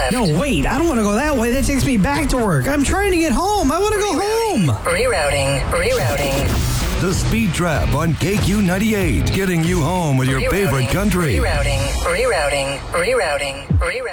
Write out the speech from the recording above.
left. No, wait. I don't want to go that way. That takes me back to work. I'm trying to get home. I want to go home. Rerouting. The Speed Trap on KQ98, getting you home with your favorite country. Rerouting.